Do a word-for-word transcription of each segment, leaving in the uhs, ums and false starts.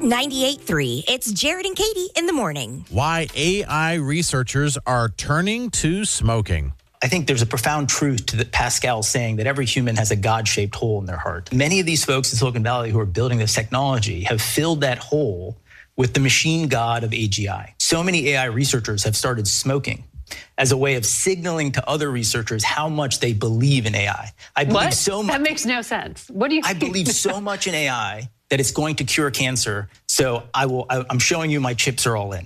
ninety-eight point three. It's Jared and Katie in the morning. Why A I researchers are turning to smoking. I think there's a profound truth to the Pascal saying that every human has a God-shaped hole in their heart. Many of these folks in Silicon Valley who are building this technology have filled that hole with the machine god of A G I. So many A I researchers have started smoking as a way of signaling to other researchers how much they believe in A I. I believe what? so much. That makes no sense. What do you I believe so much in A I that it's going to cure cancer. So I will. I, I'm showing you my chips are all in.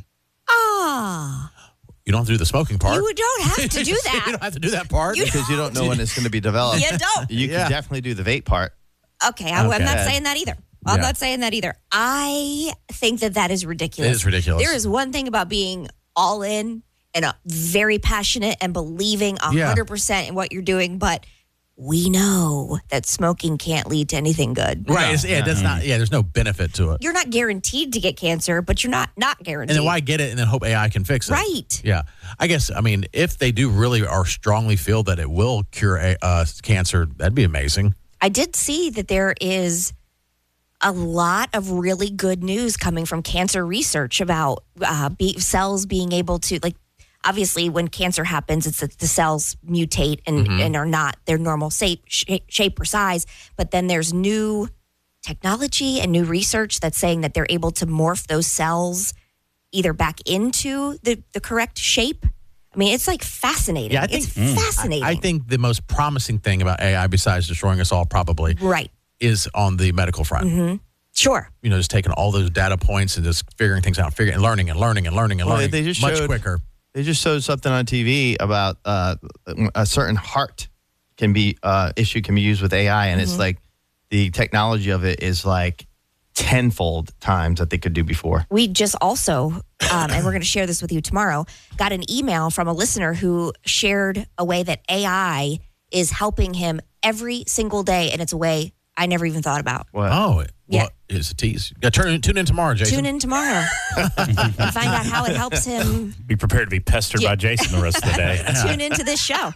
Ah. You don't have to do the smoking part. You don't have to do that. You don't have to do that part. You Because you don't know when it's going to be developed. You don't. You Yeah. can definitely do the vape part. Okay, I, I'm Okay. not saying that either. I'm Yeah. not saying that either. I think that that is ridiculous. It is ridiculous. There is one thing about being all in and uh, very passionate and believing one Yeah. hundred percent in what you're doing, but we know that smoking can't lead to anything good. Right. It's, yeah, that's not, yeah, there's no benefit to it. You're not guaranteed to get cancer, but you're not not guaranteed. And then why get it and then hope A I can fix it? Right. Yeah. I guess, I mean, if they do really or strongly feel that it will cure a, uh, cancer, that'd be amazing. I did see that there is a lot of really good news coming from cancer research about uh, be, cells being able to, like, obviously when cancer happens, it's that the cells mutate and, Mm-hmm. and are not their normal shape, shape, shape or size. But then there's new technology and new research that's saying that they're able to morph those cells either back into the, the correct shape. I mean, it's like fascinating. Yeah, I think- it's fascinating. I think the most promising thing about A I, besides destroying us all probably, Right. is on the medical front. Mm-hmm. Sure. You know, just taking all those data points and just figuring things out, figuring and learning and learning and learning and Well, learning they just much showed- quicker. They just showed something on T V about uh, a certain heart can be uh, issue can be used with A I, and Mm-hmm. it's like the technology of it is like tenfold times that they could do before. We just also, um, and we're going to share this with you tomorrow, got an email from a listener who shared a way that A I is helping him every single day, and it's a way I never even thought about. What? Oh, Yeah. well, it's a tease. Yeah, turn, tune in tomorrow, Jason. Tune in tomorrow and find out how it helps him Be prepared to be pestered Yeah. by Jason the rest of the day. tune into this show.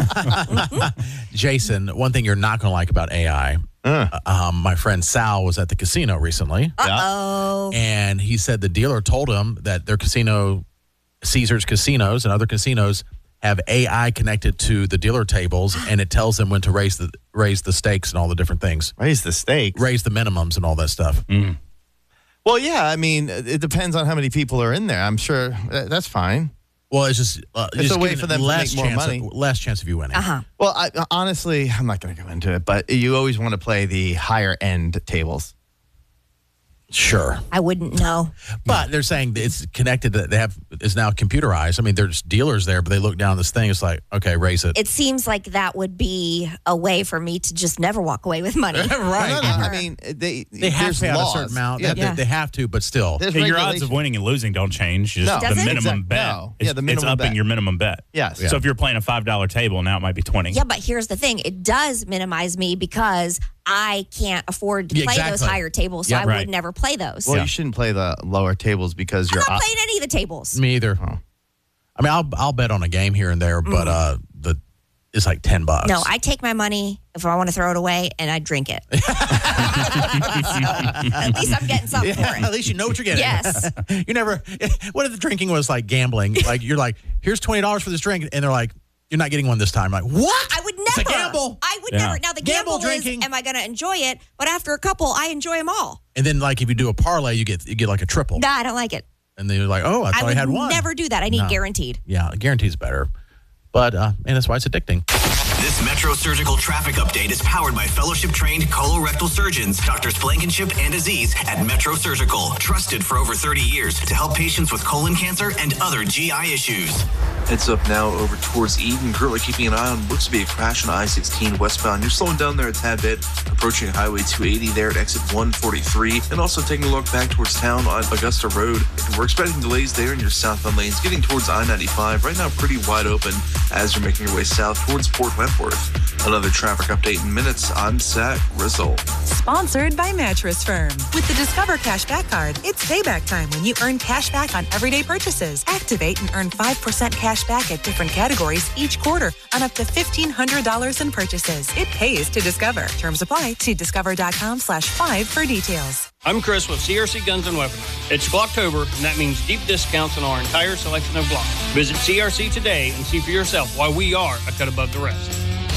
Jason, one thing you're not going to like about A I, Uh. um, my friend Sal was at the casino recently, Uh-oh. and he said the dealer told him that their casino, Caesars casinos and other casinos, have A I connected to the dealer tables, and it tells them when to raise the raise the stakes and all the different things, Raise the stakes. raise the minimums and all that stuff. Well, yeah. I mean, it depends on how many people are in there. I'm sure that- that's fine. Well, it's just uh, It's just a way giving for them to less make more chance money. Of, less chance of you winning. Uh-huh. Well, I, honestly, I'm not going to go into it, but you always want to play the higher end tables. Sure. I wouldn't know. But they're saying that it's connected, that they have is now computerized. I mean, there's dealers there, but they look down this thing. It's like, okay, raise it. It seems like that would be a way for me to just never walk away with money. right. No, no, no, I mean, they They have there's to pay out a laws. certain amount. Yeah, They- Yeah. They, have to, but still. there's Yeah, your odds regulations. of winning and losing don't change. Just No. the Does it? minimum Exact- bet. no. It's, Yeah, the minimum it's upping bet. your minimum bet. Yes. So if you're playing a five dollar table, now it might be twenty. Yeah, but here's the thing. It does minimize me because I can't afford to Yeah, play those exactly. higher tables, so Yeah, I right. would never play those. Well, Yeah. you shouldn't play the lower tables because I'm you're not up. playing any of the tables. Me either. I mean, I'll I'll bet on a game here and there, but uh, the it's like ten bucks. No, I take my money if I want to throw it away and I drink it. At least I'm getting something Yeah, for at it. least you know what you're getting. Yes. You never. What if the drinking was like gambling? Like you're like, here's twenty dollars for this drink, and they're like, you're not getting one this time. Like what? I would never. It's a gamble. I would Yeah. never. Now the Gamble gamble, drinking. is, am I going to enjoy it? But after a couple, I enjoy them all. And then like if you do a parlay, you get you get like a triple, Nah, I don't like it. and then you're like, oh, I I thought I, would had one. never do that. I need No. guaranteed. Yeah, guarantee's better, but uh, and that's why it's addicting. This Metro Surgical traffic update is powered by fellowship-trained colorectal surgeons, Doctors Blankenship and Aziz at Metro Surgical, trusted for over thirty years to help patients with colon cancer and other G I issues. Heads up now over towards Eden. Currently keeping an eye on looks to be a crash on I sixteen westbound. You're slowing down there a tad bit, approaching Highway two eighty there at exit one forty-three, and also taking a look back towards town on Augusta Road. We're expecting delays there in your southbound lanes, getting towards I ninety-five. Right now, pretty wide open as you're making your way south towards Port Wentworth. Another traffic update in minutes. I'm Zach Rizzo. Sponsored by Mattress Firm. With the Discover Cashback Card, it's payback time when you earn cash back on everyday purchases. Activate and earn five percent cash back at different categories each quarter on up to fifteen hundred dollars in purchases. It pays to Discover. Terms apply. See discover.com slash five for details. I'm Chris with C R C Guns and Weaponry. It's Glocktober, and that means deep discounts on our entire selection of Glocks. Visit C R C today and see for yourself why we are a cut above the rest.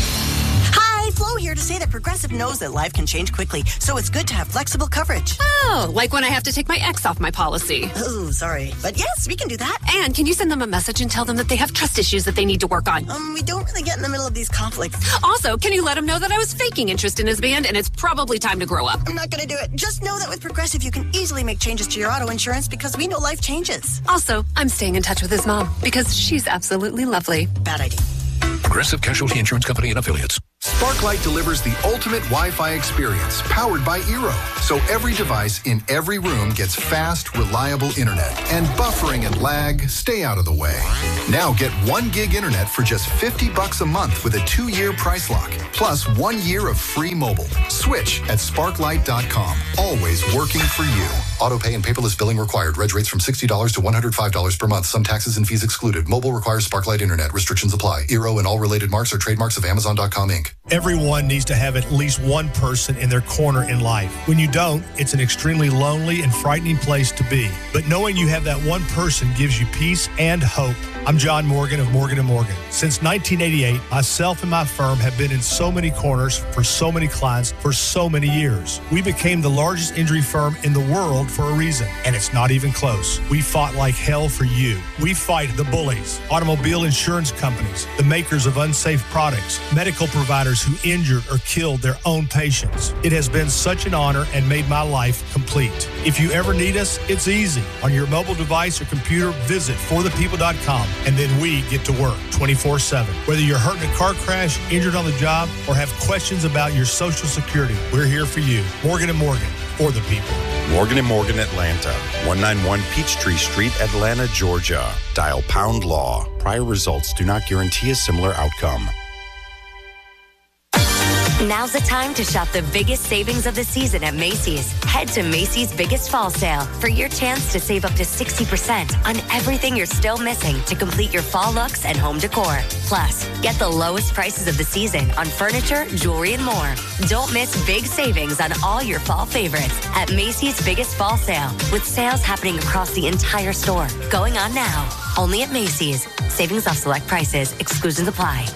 Hi, Flo here to say that Progressive knows that life can change quickly, so it's good to have flexible coverage. Oh, like when I have to take my ex off my policy. Oh, sorry. But yes, we can do that. And can you send them a message and tell them that they have trust issues that they need to work on? Um, we don't really get in the middle of these conflicts. Also, can you let him know that I was faking interest in his band and it's probably time to grow up? I'm not going to do it. Just know that with Progressive, you can easily make changes to your auto insurance because we know life changes. Also, I'm staying in touch with his mom because she's absolutely lovely. Bad idea. Progressive Casualty Insurance Company and Affiliates. Sparklight delivers the ultimate Wi-Fi experience, powered by Eero. So every device in every room gets fast, reliable internet. And buffering and lag stay out of the way. Now get one gig internet for just fifty bucks a month with a two-year price lock. Plus one year of free mobile. Switch at sparklight dot com. Always working for you. Auto pay and paperless billing required. Reg rates from sixty dollars to one hundred five dollars per month. Some taxes and fees excluded. Mobile requires Sparklight internet. Restrictions apply. Eero and all related marks are trademarks of Amazon dot com Incorporated. Everyone needs to have at least one person in their corner in life. When you don't, it's an extremely lonely and frightening place to be. But knowing you have that one person gives you peace and hope. I'm John Morgan of Morgan and Morgan. Since nineteen eighty-eight, myself and my firm have been in so many corners for so many clients for so many years. We became the largest injury firm in the world for a reason, and it's not even close. We fought like hell for you. We fight the bullies, automobile insurance companies, the makers of unsafe products, medical providers who injured or killed their own patients. It has been such an honor and made my life complete. If you ever need us, it's easy. On your mobile device or computer, visit for the people dot com. And then we get to work twenty-four seven. Whether you're hurt in a car crash, injured on the job, or have questions about your Social Security, we're here for you. Morgan and Morgan, for the people. Morgan and Morgan Atlanta, one ninety-one Peachtree Street, Atlanta, Georgia. Dial pound law. Prior results do not guarantee a similar outcome. Now's the time to shop the biggest savings of the season at Macy's. Head to Macy's Biggest Fall Sale for your chance to save up to sixty percent on everything you're still missing to complete your fall looks and home decor. Plus, get the lowest prices of the season on furniture, jewelry, and more. Don't miss big savings on all your fall favorites at Macy's Biggest Fall Sale, with sales happening across the entire store. Going on now. Only at Macy's. Savings off select prices. Exclusions apply.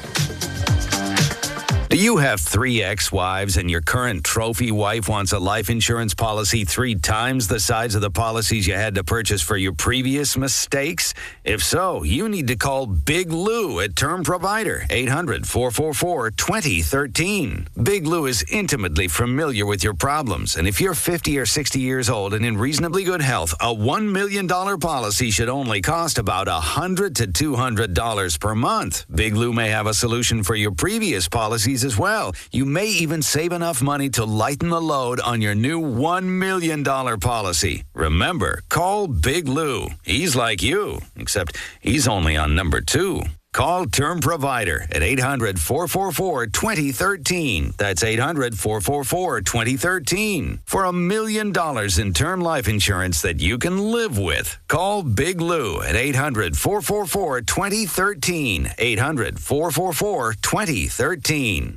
Do you have three ex-wives and your current trophy wife wants a life insurance policy three times the size of the policies you had to purchase for your previous mistakes? If so, you need to call Big Lou at Term Provider, eight hundred, four four four, two zero one three. Big Lou is intimately familiar with your problems, and if you're fifty or sixty years old and in reasonably good health, a one million dollars policy should only cost about one hundred to two hundred dollars per month. Big Lou may have a solution for your previous policies as well. You may even save enough money to lighten the load on your new one million dollars policy. Remember, call Big Lou. He's like you, except he's only on number two. Call Term Provider at eight hundred, four four four, two zero one three. That's eight hundred, four four four, two zero one three. For a million dollars in term life insurance that you can live with. Call Big Lou at eight hundred, four four four, two zero one three. eight hundred, four four four, two zero one three.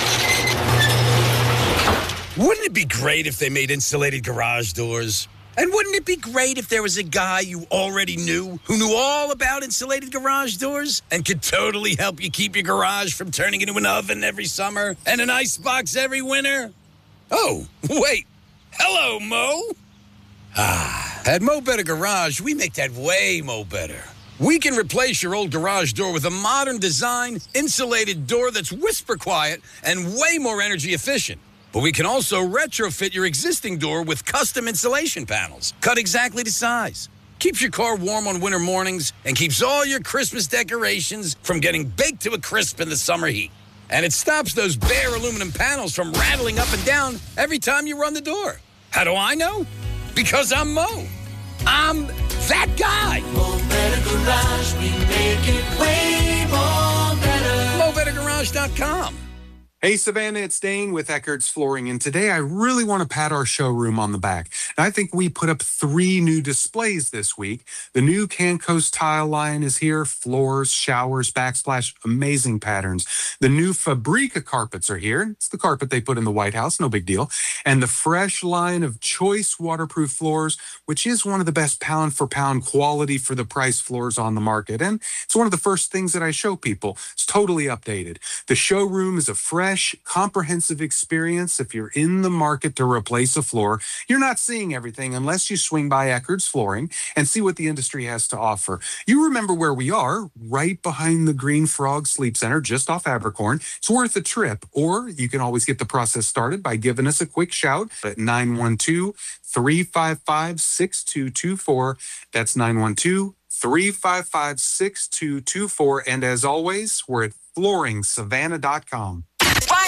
Wouldn't it be great if they made insulated garage doors? And wouldn't it be great if there was a guy you already knew who knew all about insulated garage doors and could totally help you keep your garage from turning into an oven every summer and an icebox every winter? Oh, wait. Hello, Mo. Ah, at Mo Better Garage, we make that way mo better. We can replace your old garage door with a modern design, insulated door that's whisper quiet and way more energy efficient. But we can also retrofit your existing door with custom insulation panels, cut exactly to size. Keeps your car warm on winter mornings and keeps all your Christmas decorations from getting baked to a crisp in the summer heat. And it stops those bare aluminum panels from rattling up and down every time you run the door. How do I know? Because I'm Mo. I'm that guy. Mo Better Garage, we make it way more better. Mo Better Garage dot com. Hey, Savannah, it's Dane with Eckert's Flooring, and today I really want to pat our showroom on the back. I think we put up three new displays this week. The new Canco's tile line is here, floors, showers, backsplash, amazing patterns. The new Fabrica carpets are here. It's the carpet they put in the White House, no big deal. And the fresh line of Choice waterproof floors, which is one of the best pound for pound quality for the price floors on the market. And it's one of the first things that I show people. It's totally updated. The showroom is a fresh, comprehensive experience. If you're in the market to replace a floor, you're not seeing everything unless you swing by Eckert's Flooring and see what the industry has to offer. You remember where we are, right behind the Green Frog Sleep Center, just off Abercorn. It's worth a trip, or you can always get the process started by giving us a quick shout at nine one two, three five five, six two two four. That's nine one two, three five five, six two two four. And as always, we're at flooring savannah dot com.